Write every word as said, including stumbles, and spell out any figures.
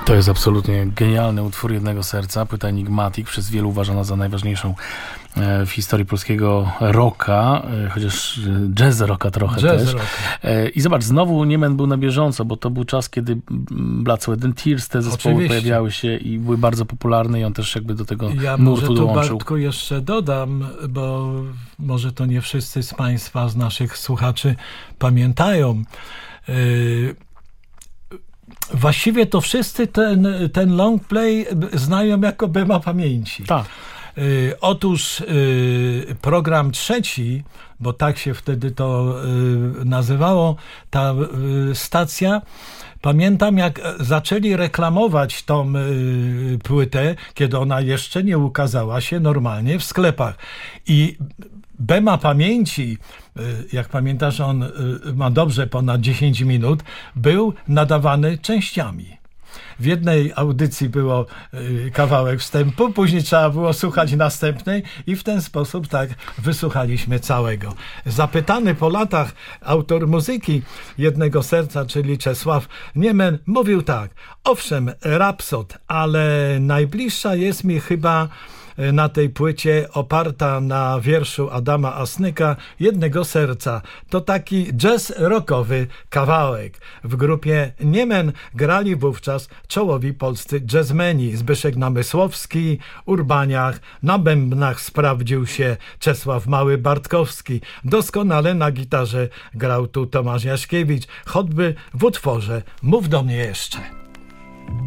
To jest absolutnie genialny utwór Jednego Serca, płyta Enigmatic, przez wielu uważana za najważniejszą w historii polskiego rocka, chociaż jazz rocka trochę jazz też. Rocka. I zobacz, znowu Niemen był na bieżąco, bo to był czas, kiedy Blood, Sweat and Tears, te zespoły Oczywiście. pojawiały się i były bardzo popularne i on też jakby do tego Ja nurtu może tu, dołączył. Bartku, jeszcze dodam, bo może to nie wszyscy z Państwa, z naszych słuchaczy pamiętają. Yy, Właściwie to wszyscy ten, ten long play znają jako Bema Pamięci. Tak. Y, otóż y, program trzeci, bo tak się wtedy to y, nazywało, ta y, stacja, pamiętam jak zaczęli reklamować tą y, płytę, kiedy ona jeszcze nie ukazała się normalnie w sklepach. I Bema Pamięci, jak pamiętasz, on ma dobrze ponad dziesięć minut, był nadawany częściami. W jednej audycji było kawałek wstępu, później trzeba było słuchać następnej i w ten sposób tak wysłuchaliśmy całego. Zapytany po latach autor muzyki Jednego Serca, czyli Czesław Niemen, mówił tak: owszem, Rhapsod, ale najbliższa jest mi chyba na tej płycie oparta na wierszu Adama Asnyka Jednego Serca. To taki jazz rockowy kawałek. W grupie Niemen grali wówczas czołowi polscy jazzmeni: Zbyszek Namysłowski, Urbaniach, na bębnach sprawdził się Czesław Mały-Bartkowski. Doskonale na gitarze grał tu Tomasz Jaśkiewicz, choćby w utworze Mów do mnie jeszcze.